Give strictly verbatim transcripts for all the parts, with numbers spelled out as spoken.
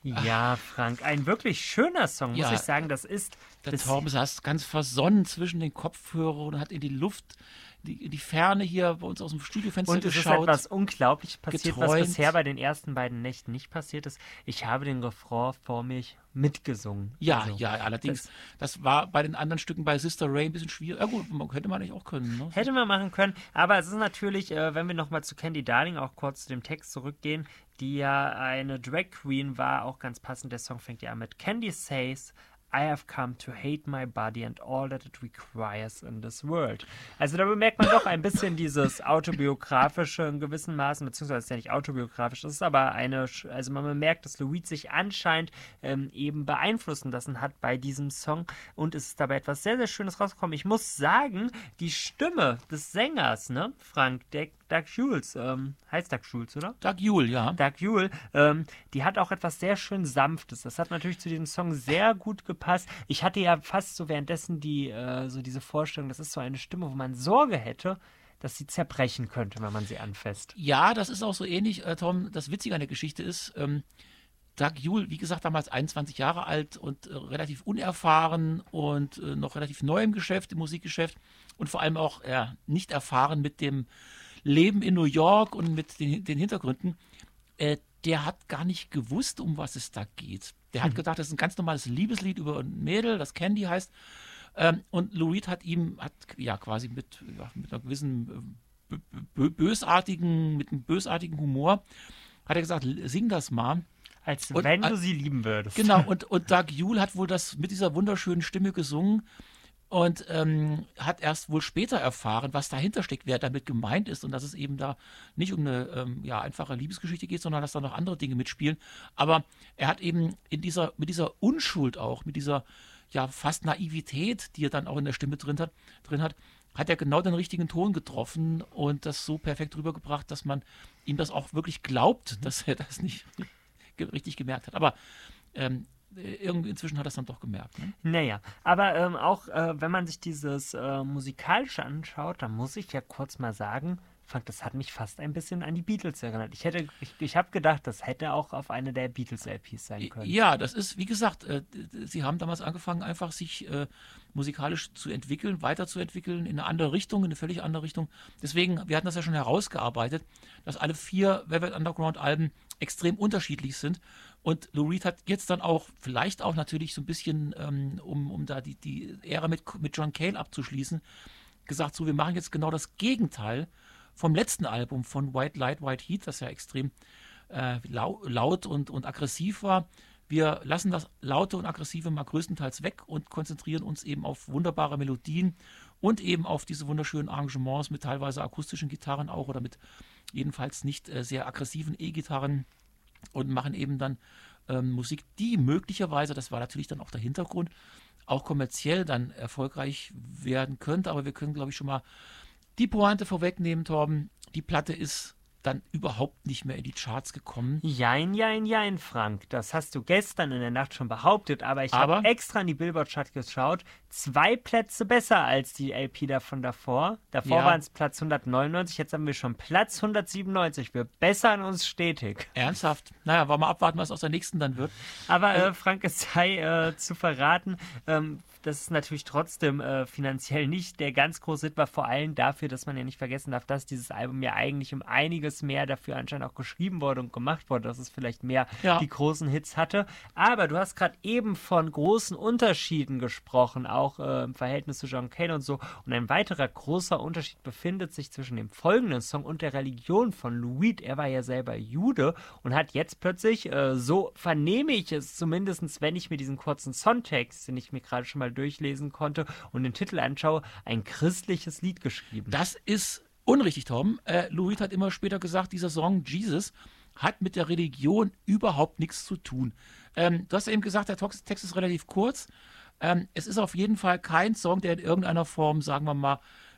Ja, Frank, ein wirklich schöner Song, muss Ja, ich sagen. Das ist Der bis Torben saß ganz versonnen zwischen den Kopfhörern und hat in die Luft, die, in die Ferne hier bei uns aus dem Studiofenster Und es ist geschaut. etwas Unglaubliches passiert, was geträumt. bisher bei den ersten beiden Nächten nicht passiert ist. Ich habe den Refrain vor mich mitgesungen. Ja, Also, ja, allerdings, das das war bei den anderen Stücken bei Sister Ray ein bisschen schwierig. Ja gut, man- hätte man eigentlich auch können. Ne? hätte man machen können. Aber es ist natürlich, äh, wenn wir nochmal zu Candy Darling auch kurz zu dem Text zurückgehen, die ja eine Drag Queen war, auch ganz passend. Der Song fängt ja an mit Candy says, I have come to hate my body and all that it requires in this world. Also da bemerkt man doch ein bisschen dieses autobiografische in gewissen Maßen, beziehungsweise es ist ja nicht autobiografisch, es ist aber eine, Sch- also man bemerkt, dass Louis sich anscheinend ähm, eben beeinflussen lassen hat bei diesem Song und es ist dabei etwas sehr, sehr Schönes rausgekommen. Ich muss sagen, die Stimme des Sängers, ne, Frank, der Doug Jules, ähm, heißt Doug Jules, oder? Doug Yule, ja. Doug Yule, ähm, die hat auch etwas sehr schön Sanftes. Das hat natürlich zu diesem Song sehr gut gepasst. Ich hatte ja fast so währenddessen die, äh, so diese Vorstellung, das ist so eine Stimme, wo man Sorge hätte, dass sie zerbrechen könnte, wenn man sie anfasst. Ja, das ist auch so ähnlich, äh, Tom. Das Witzige an der Geschichte ist, ähm, Doug Yule, wie gesagt, damals einundzwanzig Jahre alt und äh, relativ unerfahren und äh, noch relativ neu im Geschäft, im Musikgeschäft und vor allem auch äh, nicht erfahren mit dem Leben in New York und mit den, den Hintergründen. Äh, der hat gar nicht gewusst, um was es da geht. Der hat gedacht, das ist ein ganz normales Liebeslied über ein Mädel, das Candy heißt. Ähm, und Lou Reed hat ihm, hat ja quasi mit, ja, mit einer gewissen äh, bö- bösartigen, mit einem bösartigen Humor, hat er gesagt, sing das mal. Als Und, wenn äh, du sie lieben würdest. Genau, und, und Doug Yule hat wohl das mit dieser wunderschönen Stimme gesungen und ähm, hat erst wohl später erfahren, was dahinter steckt, wer damit gemeint ist und dass es eben da nicht um eine ähm, ja, einfache Liebesgeschichte geht, sondern dass da noch andere Dinge mitspielen. Aber er hat eben in dieser, mit dieser Unschuld auch, mit dieser ja fast Naivität, die er dann auch in der Stimme drin hat, drin hat, hat er genau den richtigen Ton getroffen und das so perfekt rübergebracht, dass man ihm das auch wirklich glaubt, dass er das nicht ge- richtig gemerkt hat. Aber ähm, irgendwie inzwischen hat er es dann doch gemerkt. Ne? Naja, aber ähm, auch äh, wenn man sich dieses äh, Musikalische anschaut, dann muss ich ja kurz mal sagen, Frank, das hat mich fast ein bisschen an die Beatles erinnert. Ich hätte, ich, ich habe gedacht, das hätte auch auf eine der Beatles-L Ps sein können. Ja, das ist, wie gesagt, äh, sie haben damals angefangen, einfach sich äh, musikalisch zu entwickeln, weiterzuentwickeln in eine andere Richtung, in eine völlig andere Richtung. Deswegen, wir hatten das ja schon herausgearbeitet, dass alle vier Velvet Underground-Alben extrem unterschiedlich sind. Und Lou Reed hat jetzt dann auch, vielleicht auch natürlich so ein bisschen, ähm, um, um da die, die Ära mit, mit John Cale abzuschließen, gesagt, so, wir machen jetzt genau das Gegenteil vom letzten Album von White Light, White Heat, das ja extrem äh, lau laut und, und aggressiv war. Wir lassen das Laute und Aggressive mal größtenteils weg und konzentrieren uns eben auf wunderbare Melodien und eben auf diese wunderschönen Arrangements mit teilweise akustischen Gitarren auch oder mit jedenfalls nicht äh, sehr aggressiven E-Gitarren und machen eben dann ähm, Musik, die möglicherweise, das war natürlich dann auch der Hintergrund, auch kommerziell dann erfolgreich werden könnte. Aber wir können, glaube ich, schon mal die Pointe vorwegnehmen, Torben. Die Platte ist dann überhaupt nicht mehr in die Charts gekommen. Jein, jein, jein, Frank. Das hast du gestern in der Nacht schon behauptet, aber ich Aber- habe extra in die Billboard-Chart geschaut. Zwei Plätze besser als die L P davon davor. Davor Ja. waren es Platz hundertneunundneunzig, jetzt haben wir schon Platz hundertsiebenundneunzig. Wir bessern uns stetig. Ernsthaft? Naja, wollen wir abwarten, was aus der nächsten dann wird. Aber äh, Frank, es sei äh, zu verraten, ähm, dass es natürlich trotzdem äh, finanziell nicht der ganz große Hit war, vor allem dafür, dass man ja nicht vergessen darf, dass dieses Album ja eigentlich um einiges mehr dafür anscheinend auch geschrieben wurde und gemacht wurde, dass es vielleicht mehr Ja. die großen Hits hatte. Aber du hast gerade eben von großen Unterschieden gesprochen, auch äh, im Verhältnis zu John Cale und so. Und ein weiterer großer Unterschied befindet sich zwischen dem folgenden Song und der Religion von Lou Reed. Er war ja selber Jude und hat jetzt plötzlich, äh, so vernehme ich es zumindest, wenn ich mir diesen kurzen Songtext, den ich mir gerade schon mal durchlesen konnte und den Titel anschaue, ein christliches Lied geschrieben. Das ist unrichtig, Tom. Äh, Lou Reed hat immer später gesagt, dieser Song Jesus hat mit der Religion überhaupt nichts zu tun. Ähm, du hast ja eben gesagt, der Text ist relativ kurz. Ähm, es ist auf jeden Fall kein Song, der in irgendeiner Form, sagen wir mal,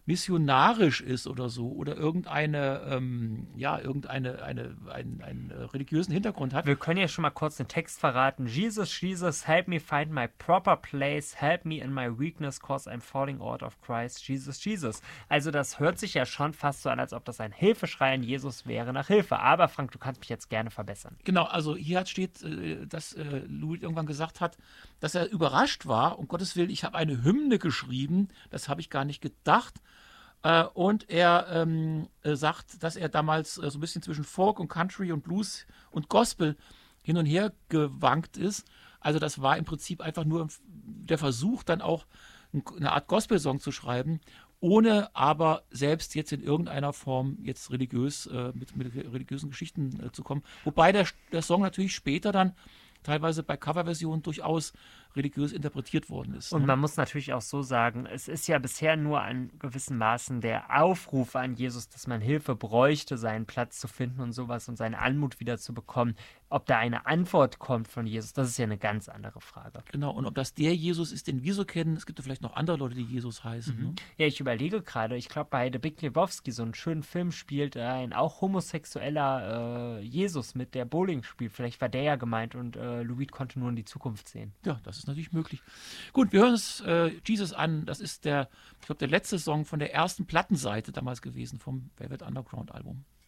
missionarisch ist oder so oder irgendeine, ähm, ja, irgendeine eine, einen, einen äh, religiösen Hintergrund hat. Wir können ja schon mal kurz den Text verraten. Jesus, Jesus, help me find my proper place. Help me in my weakness, cause I'm falling out of Christ. Jesus, Jesus. Also das hört sich ja schon fast so an, als ob das ein Hilfeschrei an Jesus wäre nach Hilfe. Aber Frank, du kannst mich jetzt gerne verbessern. Genau, also hier steht, äh, dass äh, Louis irgendwann gesagt hat, dass er überrascht war. Um Gottes Willen, ich habe eine Hymne geschrieben. Das habe ich gar nicht gedacht. Äh, und er ähm, äh, sagt, dass er damals äh, so ein bisschen zwischen Folk und Country und Blues und Gospel hin und her gewankt ist. Also das war im Prinzip einfach nur der Versuch, dann auch eine Art Gospel-Song zu schreiben, ohne aber selbst jetzt in irgendeiner Form jetzt religiös, äh, mit, mit religiösen Geschichten äh, zu kommen. Wobei der, der Song natürlich später dann teilweise bei Coverversionen durchaus religiös interpretiert worden ist. Und Ne? man muss natürlich auch so sagen, es ist ja bisher nur an gewissen Maßen der Aufruf an Jesus, dass man Hilfe bräuchte, seinen Platz zu finden und sowas und seine Anmut wieder zu bekommen. Ob da eine Antwort kommt von Jesus, das ist ja eine ganz andere Frage. Genau, und ob das der Jesus ist, den wir so kennen, es gibt ja vielleicht noch andere Leute, die Jesus heißen. Mhm. Ne? Ja, ich überlege gerade, ich glaube, bei The Big Lebowski, so einen schönen Film, spielt ein auch homosexueller äh, Jesus mit, der Bowling spielt. Vielleicht war der ja gemeint und äh, Louis konnte nur in die Zukunft sehen. Ja, das ist natürlich möglich. Gut, wir hören uns äh, Jesus an. Das ist der, ich glaube, der letzte Song von der ersten Plattenseite damals gewesen vom Velvet Underground Album.